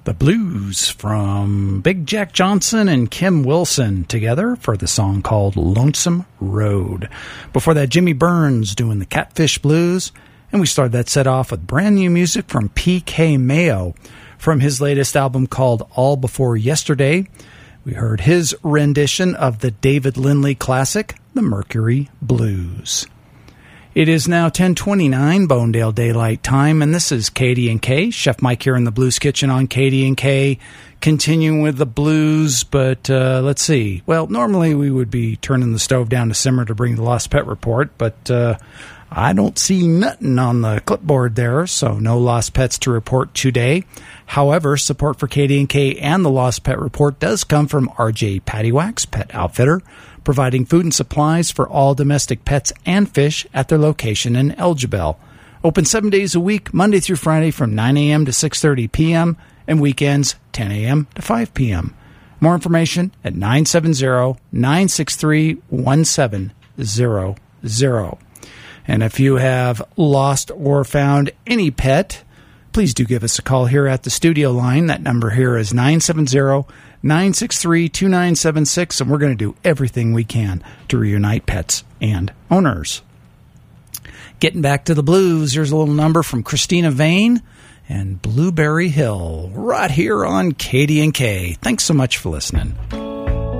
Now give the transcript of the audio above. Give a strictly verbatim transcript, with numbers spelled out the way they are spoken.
The Blues from Big Jack Johnson and Kim Wilson together for the song called Lonesome Road. Before that, Jimmy Burns doing the Catfish Blues. And we started that set off with brand new music from P K Mayo from his latest album called All Before Yesterday. We heard his rendition of the David Lindley classic, The Mercury Blues. It is now ten twenty-nine Bonedale Daylight Time, and this is K D and K. Chef Mike here in the Blues Kitchen on K D and K, continuing with the blues, but uh, let's see. Well, normally we would be turning the stove down to simmer to bring the Lost Pet Report, but uh, I don't see nothing on the clipboard there, so no Lost Pets to report today. However, support for K D and K and the Lost Pet Report does come from R J Pattywax Pet Outfitter, providing food and supplies for all domestic pets and fish at their location in Elgibel. Open seven days a week, Monday through Friday from nine a.m. to six thirty p.m. and weekends ten a.m. to five p.m. More information at nine seven zero, nine six three, one seven zero zero. And if you have lost or found any pet, please do give us a call here at the studio line. That number here is nine seven zero, nine six three, two nine seven six, and we're going to do everything we can to reunite pets and owners. Getting back to the blues, here's a little number from Christina Vane and Blueberry Hill right here on K D and K. Thanks so much for listening.